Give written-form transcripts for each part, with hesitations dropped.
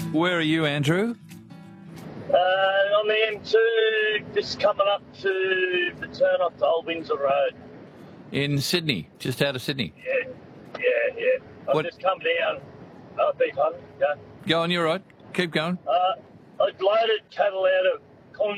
Where are you, Andrew? On the M2, just coming up to the turn off to Old Windsor Road. In Sydney, just out of Sydney. Yeah. I've just come down. Big one, yeah. Go on, you're right. Keep going. I loaded cattle out of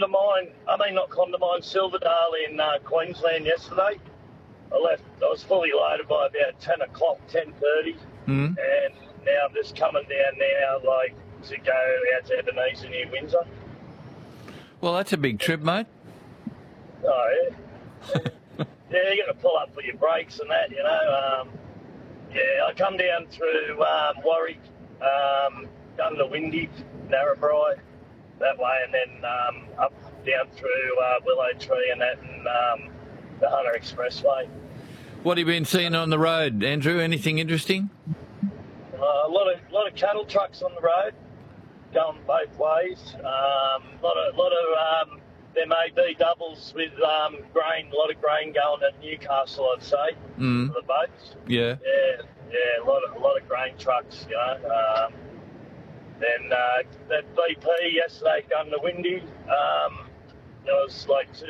Silverdale in Queensland yesterday. I was fully loaded by about 10 o'clock, 10:30. Mm. And now I'm just coming down now, to go out to Ebenezer near Windsor. Well, that's a big trip, mate. Oh, yeah. Yeah, you got to pull up for your brakes and that, you know. I come down through Warwick, down to Windy, Narrabri, that way, and then up down through Willow Tree and that, and the Hunter Expressway. What have you been seeing on the road, Andrew? Anything interesting? A lot of cattle trucks on the road, going both ways. A lot of there may be doubles with grain. A lot of grain going to Newcastle, I'd say, for the boats. Yeah. Yeah. A lot of grain trucks, you know. Then that BP yesterday going to Windy. There was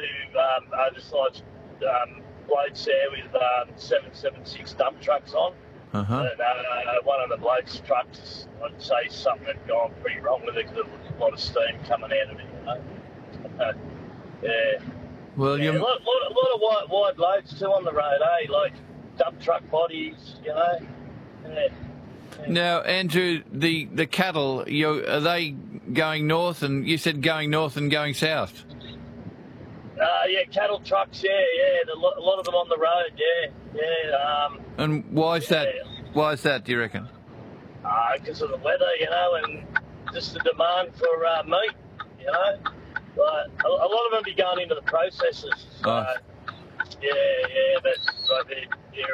blokes there with 776 dump trucks on. Uh-huh. And, one of the blokes' trucks, I'd say something had gone pretty wrong with it because there was a lot of steam coming out of it, you know. Yeah. Well, a lot of wide loads too on the road, like dump truck bodies, you know. Yeah. Now, Andrew, the cattle, are they going north? And you said going north and going south. Yeah, cattle trucks, yeah. A lot of them on the road, yeah. And why is that? Yeah. Why is that, do you reckon? Because of the weather, you know, and just the demand for meat, you know. Like, a lot of them be going into the processors. So, yeah, but like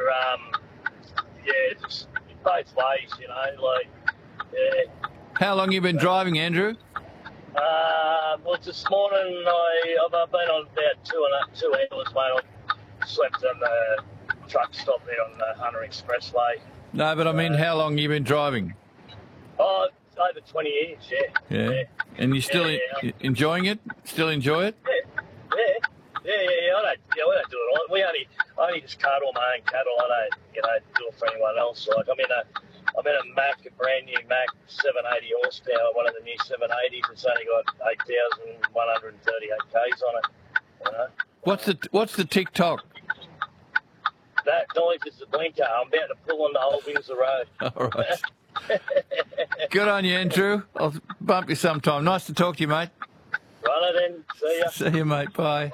just both ways, you know, yeah. How long you been driving, Andrew? Well, this morning I've been on about 2 hours, mate. I slept on the truck stop there on the Hunter Expressway. No, but I mean, how long you been driving? Oh, over 20 years, yeah. Yeah. And you still enjoying it? Still enjoy it? Yeah. We don't do it all. I only just cart all my own cattle. I don't, do it for anyone else. Like I'm in a Mack, a brand new Mack 780 horsepower, one of the new 780s. It's only got 8,138 k's on it. You know? What's the tick-tock? That noise is the blinker. I'm about to pull on the Old Windsor Road. All right. Good on you, Andrew. I'll bump you sometime. Nice to talk to you, mate. Right then. See ya. See you, mate. Bye.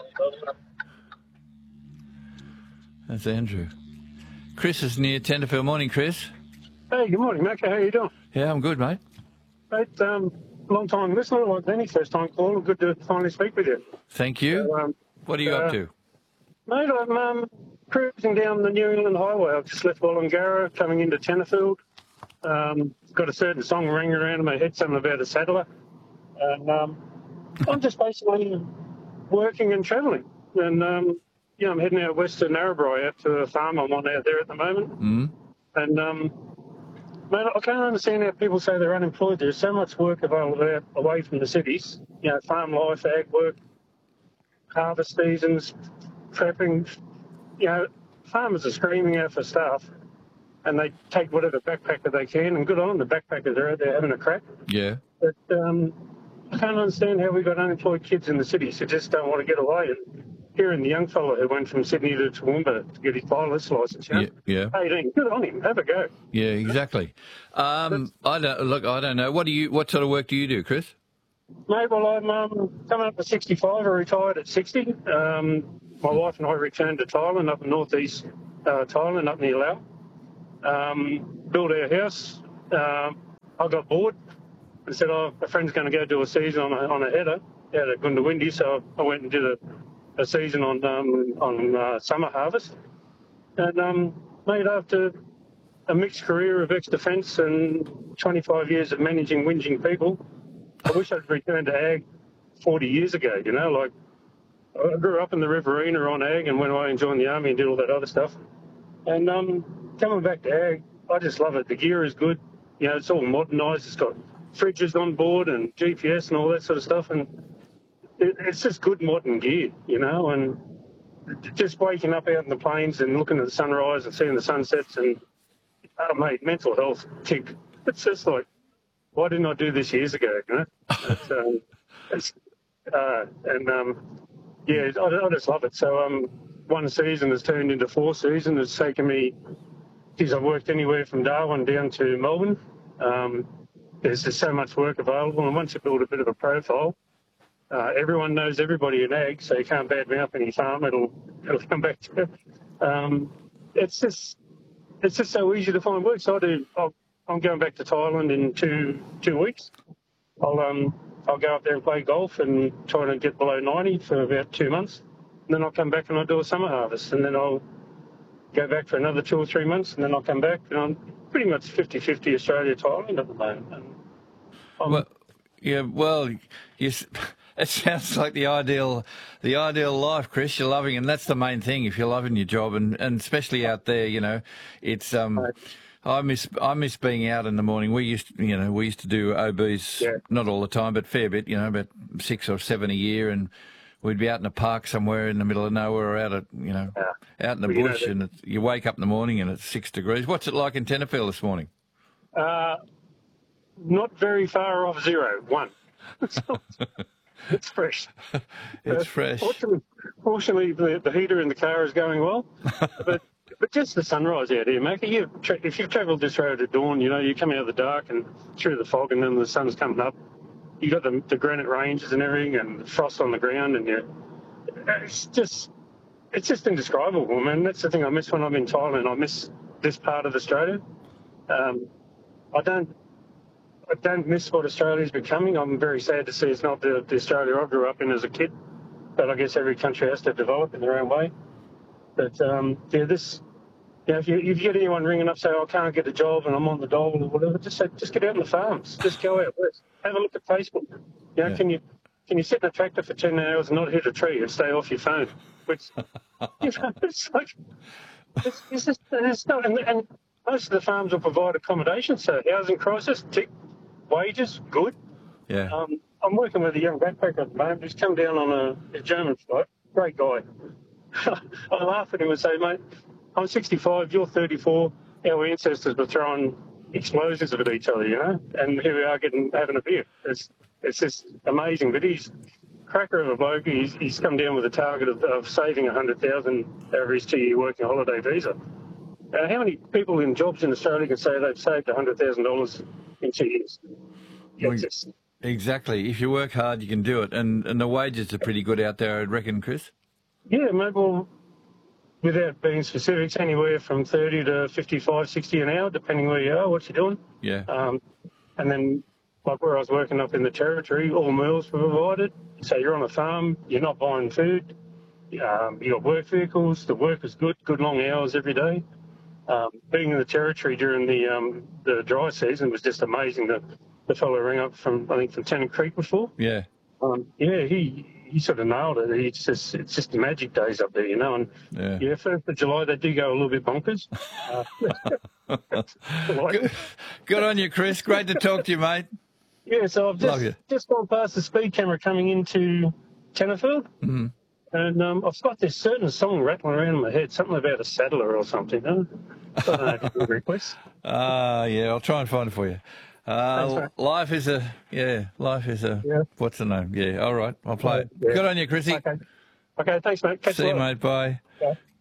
That's Andrew. Chris is near Tenterfield. Morning, Chris. Hey, good morning, Mac. How you doing? Yeah, I'm good, mate. Mate, long time listener, like Danny, first time caller. Good to finally speak with you. Thank you. So, what are you up to? Mate, I'm cruising down the New England Highway. I've just left Wollongara, coming into Tenterfield. Got a certain song ringing around in my head, something about a saddler. And I'm just basically working and travelling. And, I'm heading out west to Narrabri, out to a farm I'm on out there at the moment. Mm. And, mate, I can't understand how people say they're unemployed. There's so much work available out away from the cities. You know, farm life, ag work, harvest seasons, prepping. You know, farmers are screaming out for staff, and they take whatever backpacker they can, and good on them, the backpackers are out there having a crack. Yeah. But I can't understand how we've got unemployed kids in the cities who just don't want to get away. And hearing the young fellow who went from Sydney to Toowoomba to get his pilot's licence, Yeah. 18, good on him, have a go. Yeah, exactly. I don't know. What sort of work do you do, Chris? Mate, well, I'm coming up to 65. I retired at 60. My wife and I returned to Thailand, up in northeast Thailand, up near Laos. Built our house. I got bored and said, a friend's going to go do a season on a header out at Goondiwindi, so I went and did a season on summer harvest. And, mate, after a mixed career of ex-defence and 25 years of managing whinging people, I wish I'd returned to ag 40 years ago, you know, like I grew up in the Riverina on ag and went away and joined the army and did all that other stuff. And coming back to ag, I just love it. The gear is good. You know, it's all modernised. It's got fridges on board and GPS and all that sort of stuff. And it's just good modern gear, you know, and just waking up out in the plains and looking at the sunrise and seeing the sunsets and, oh, mate, mental health kick. It's just like, why didn't I do this years ago, you know? Yeah, I just love it. So one season has turned into 4 seasons. It's taken me, I've worked anywhere from Darwin down to Melbourne. There's just so much work available, and once you build a bit of a profile, everyone knows everybody in ag, so you can't bad me up any farm. It'll come back to you. It's just so easy to find work. So I'm going back to Thailand in two weeks. I'll go up there and play golf and try to get below 90 for about 2 months. And then I'll come back and I'll do a summer harvest. And then I'll go back for another 2 or 3 months. And then I'll come back. And I'm pretty much 50-50 Australia-Thailand at the moment. It sounds like the ideal life, Chris. You're loving it, and that's the main thing. If you're loving your job, and especially out there, you know, it's I miss being out in the morning. We used to do OBs, not all the time, but fair bit. You know, about 6 or 7 a year, and we'd be out in a park somewhere in the middle of nowhere, or out in the bush, and you wake up in the morning and it's 6 degrees. What's it like in Tenterfield this morning? Not very far off 0, 1. It's fresh. It's fresh. Fortunately, the heater in the car is going well, but just the sunrise out here, mate. If you've travelled this road at dawn, you know, you come out of the dark and through the fog, and then the sun's coming up. You got the granite ranges and everything, and the frost on the ground, and it's just indescribable, man. That's the thing I miss when I'm in Thailand. I miss this part of Australia. I don't miss what Australia's becoming. I'm very sad to see it's not the Australia I grew up in as a kid. But I guess every country has to develop in their own way. But if you get anyone ringing up saying, I can't get a job and I'm on the dole or whatever, just get out on the farms. Just go out west. Have a look at Facebook. You know, can you sit in a tractor for 10 hours and not hit a tree and stay off your phone? Which, it's like, it's not, and most of the farms will provide accommodation. So housing crisis, tick. Wages, good. Yeah. I'm working with a young backpacker at the moment who's come down on a German flight. Great guy. I laugh at him and say, mate, I'm 65, you're 34. Our ancestors were throwing explosives at each other, you know, and here we are having a beer. It's just amazing. But he's a cracker of a bloke. He's come down with a target of saving 100,000 over his 2-year working holiday visa. How many people in jobs in Australia can say they've saved $100,000 in 2 years? Exactly. If you work hard, you can do it. And the wages are pretty good out there, I reckon, Chris? Yeah, mate, well, without being specifics, anywhere from 30 to 55, 60 an hour, depending where you are, what you're doing. Yeah. And then, like where I was working up in the Territory, all meals were provided. So you're on a farm, you're not buying food. You got work vehicles, the work is good long hours every day. Being in the Territory during the dry season was just amazing. The fellow rang up from Tennant Creek before. Yeah. He sort of nailed it. It's just magic days up there, you know. And 1st of July they do go a little bit bonkers. Good on you, Chris. Great to talk to you, mate. Yeah, so I've just gone past the speed camera coming into Tenterfield. Mm-hmm. And I've got this certain song rattling around in my head, something about a saddler or something. Huh? I don't know if you can request. Yeah, I'll try and find it for you. Thanks, life is a what's the name? Yeah, all right, I'll play it. Yeah. Good on you, Chrissy. Okay, thanks, mate. See you, mate. Bye. Bye.